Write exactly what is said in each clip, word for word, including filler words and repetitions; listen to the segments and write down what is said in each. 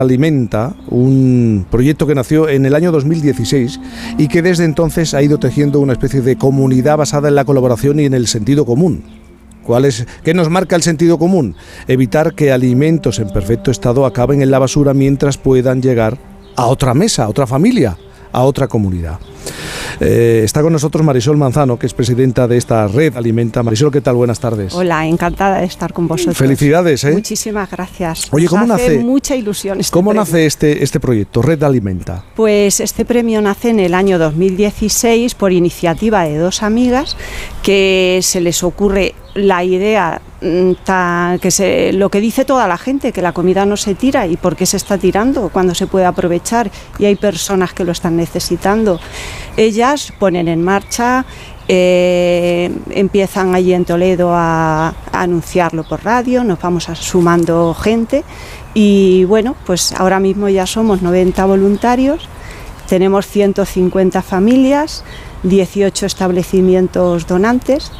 Alimenta, un proyecto que nació en el año dos mil dieciséis y que desde entonces ha ido tejiendo una especie de comunidad basada en la colaboración y en el sentido común. ¿Cuál es, qué nos marca el sentido común? Evitar que alimentos en perfecto estado acaben en la basura mientras puedan llegar a otra mesa, a otra familia, a otra comunidad. Eh, está con nosotros Marisol Manzano, que es presidenta de esta red Alimenta. Marisol, ¿qué tal? Buenas tardes. Hola, encantada de estar con vosotros. Felicidades, ¿eh? Muchísimas gracias. Oye, ¿cómo Nos hace nace? mucha ilusión este ¿Cómo premio. nace este, este proyecto, Red Alimenta? Pues este premio nace en el año dos mil dieciséis por iniciativa de dos amigas que se les ocurre la idea, ta, que se, lo que dice toda la gente, que la comida no se tira y por qué se está tirando cuando se puede aprovechar y hay personas que lo están necesitando. Ellas ponen en marcha, eh, empiezan allí en Toledo a, a anunciarlo por radio, nos vamos a, sumando gente y bueno, pues ahora mismo ya somos noventa voluntarios, tenemos ciento cincuenta familias, dieciocho establecimientos donantes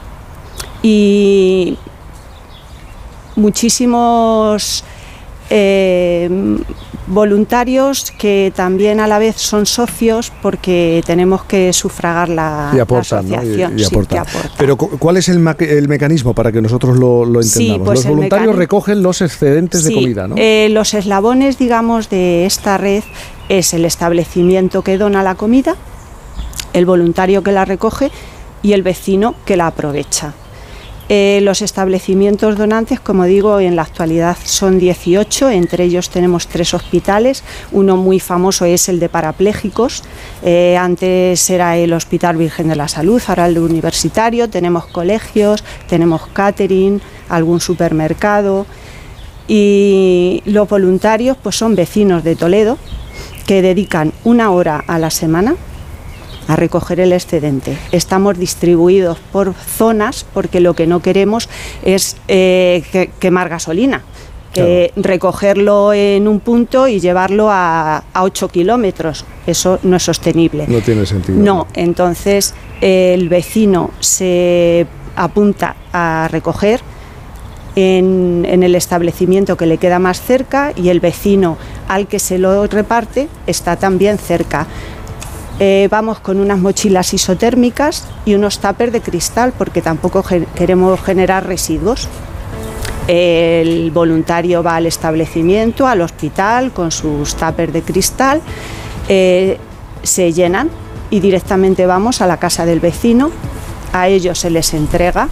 y muchísimos eh, voluntarios que también a la vez son socios porque tenemos que sufragar la, y aportan, la asociación. ¿no? y, y aportan. Sí, que aportan. Pero ¿cuál es el, ma- el mecanismo para que nosotros lo, lo entendamos? Sí, pues los el voluntarios mecanismo... recogen los excedentes sí, de comida, ¿no? Eh, los eslabones, digamos, de esta red es el establecimiento que dona la comida, el voluntario que la recoge y el vecino que la aprovecha. Eh, los establecimientos donantes, como digo, en la actualidad son dieciocho, entre ellos tenemos tres hospitales, uno muy famoso es el de parapléjicos, eh, antes era el Hospital Virgen de la Salud, ahora el universitario, tenemos colegios, tenemos catering, algún supermercado y los voluntarios pues son vecinos de Toledo que dedican una hora a la semana a recoger el excedente. Estamos distribuidos por zonas porque lo que no queremos es eh, que, quemar gasolina, que claro. recogerlo en un punto y llevarlo a, a ocho kilómetros. Eso no es sostenible. No tiene sentido. No, entonces eh, el vecino se apunta a recoger en, en el establecimiento que le queda más cerca y el vecino al que se lo reparte está también cerca. Eh, vamos con unas mochilas isotérmicas y unos tuppers de cristal porque tampoco ge- queremos generar residuos. El voluntario va al establecimiento, al hospital con sus tuppers de cristal, eh, se llenan y directamente vamos a la casa del vecino, a ellos se les entrega,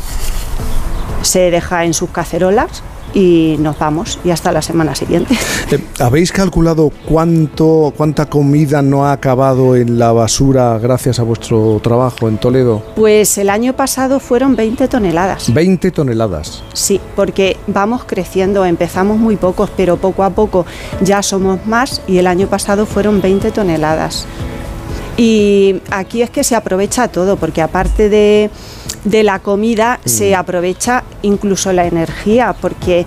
se deja en sus cacerolas y nos vamos y hasta la semana siguiente. Eh, ¿Habéis calculado cuánto, cuánta comida no ha acabado en la basura gracias a vuestro trabajo en Toledo? Pues el año pasado fueron veinte toneladas. veinte toneladas. Sí, porque vamos creciendo, empezamos muy pocos, pero poco a poco ya somos más y el año pasado fueron veinte toneladas. Y aquí es que se aprovecha todo, porque aparte de, de la comida mm. se aprovecha incluso la energía, porque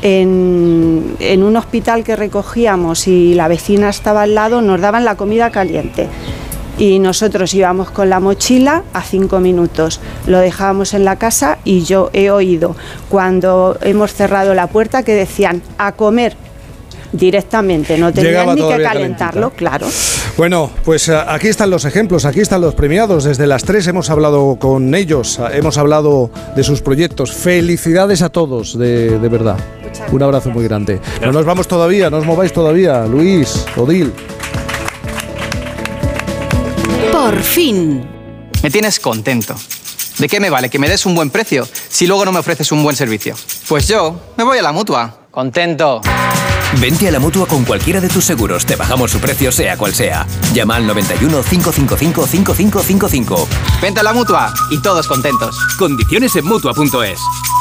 en, en un hospital que recogíamos y la vecina estaba al lado, nos daban la comida caliente. Y nosotros íbamos con la mochila a cinco minutos, lo dejábamos en la casa y yo he oído cuando hemos cerrado la puerta que decían a comer directamente, no tenían ni que calentarlo, calentita. Claro. Bueno, pues aquí están los ejemplos, aquí están los premiados. Desde las tres hemos hablado con ellos, hemos hablado de sus proyectos. Felicidades a todos, de, de verdad. Muchas Un abrazo gracias. Muy grande. No nos vamos todavía, no os mováis todavía. Luis, Odil. Por fin. Me tienes contento. ¿De qué me vale que me des un buen precio si luego no me ofreces un buen servicio? Pues yo me voy a la Mutua. Contento. Vente a la Mutua con cualquiera de tus seguros. Te bajamos su precio sea cual sea. Llama al noventa y uno, cinco cinco cinco, cinco cinco cinco cinco. Vente a la Mutua y todos contentos. Condiciones en Mutua punto es.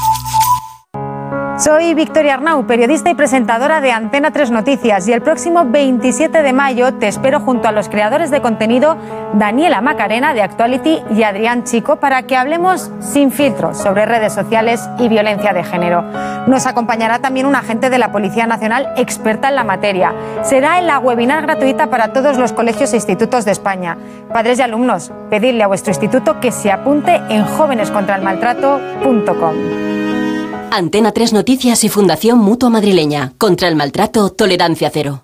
Soy Victoria Arnau, periodista y presentadora de Antena tres Noticias, y el próximo veintisiete de mayo te espero junto a los creadores de contenido Daniela Macarena de Actuality y Adrián Chico para que hablemos sin filtros sobre redes sociales y violencia de género. Nos acompañará también un agente de la Policía Nacional experta en la materia. Será en la webinar gratuita para todos los colegios e institutos de España. Padres y alumnos, pedidle a vuestro instituto que se apunte en jóvenes contra el maltrato punto com. Antena tres Noticias y Fundación Mutua Madrileña. Contra el maltrato, tolerancia cero.